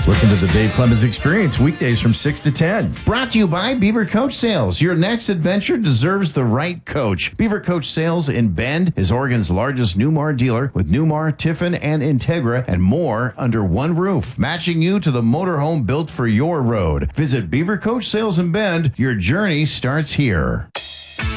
Listen to the Dave Clemens Experience weekdays from 6 to 10. Brought to you by Beaver Coach Sales. Your next adventure deserves the right coach. Beaver Coach Sales in Bend is Oregon's largest Newmar dealer with Newmar, Tiffin, and Integra and more under one roof, matching you to the motorhome built for your road. Visit Beaver Coach Sales in Bend. Your journey starts here.